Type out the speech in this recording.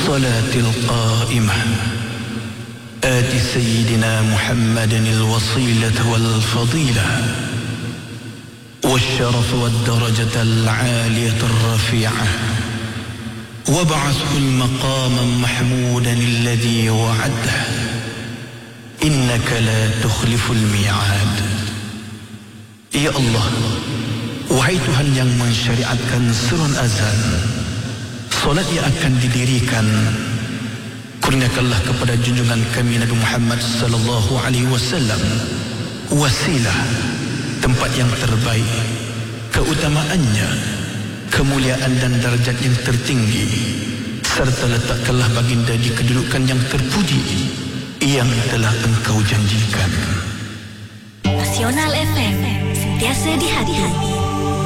والصلاة القائمة آت سيدنا محمد الوصيلة والفضيلة والشرف والدرجة العالية الرفيعة وابعثه المقام محمودا الذي وعده إنك لا تخلف الميعاد. Ya Allah, wahai Tuhan yang mensyariatkan surun azan, solat yang akan didirikan, kurniakanlah kepada junjungan kami Nabi Muhammad sallallahu alaihi wasallam wasilah, tempat yang terbaik, keutamaannya, kemuliaan dan darjat yang tertinggi, serta letakkanlah baginda di kedudukan yang terpuji yang telah Engkau janjikan. Nasional FM, sentiasa di hati.